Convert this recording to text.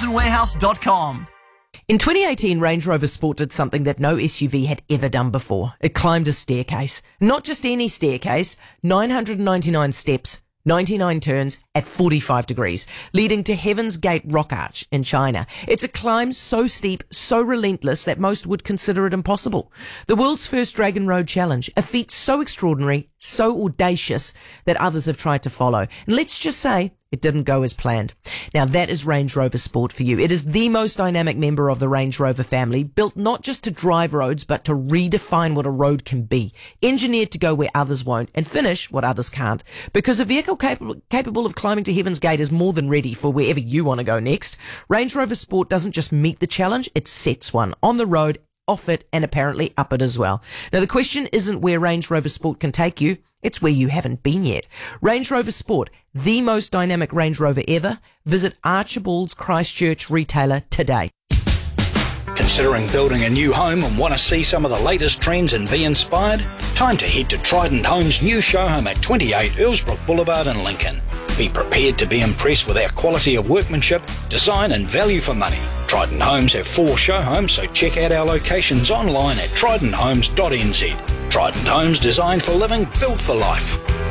HamptonWarehouse.com. In 2018, Range Rover Sport did something that no SUV had ever done before. It climbed a staircase. Not just any staircase, 999 steps, 99 turns at 45 degrees, leading to Heaven's Gate Rock Arch in China. It's a climb so steep, so relentless that most would consider it impossible. The world's first Dragon Road Challenge, a feat so extraordinary, so audacious that others have tried to follow. And let's just say it didn't go as planned. Now that is Range Rover Sport for you. It is the most dynamic member of the Range Rover family, built not just to drive roads, but to redefine what a road can be. Engineered to go where others won't and finish what others can't. Because a vehicle capable of climbing to Heaven's Gate is more than ready for wherever you want to go next. Range Rover Sport doesn't just meet the challenge, it sets one on the road, off it, and apparently up it as well. Now the question isn't where Range Rover Sport can take you, it's where you haven't been yet. Range Rover Sport, the most dynamic Range Rover ever. Visit Archibald's Christchurch retailer today. Considering building a new home and want to see some of the latest trends and be inspired? Time to head to Trident Homes' new show home at 28 Earlsbrook Boulevard in Lincoln. Be prepared to be impressed with our quality of workmanship, design and value for money. Trident Homes have 4 show homes, so check out our locations online at tridenthomes.nz. Trident Homes, designed for living, built for life.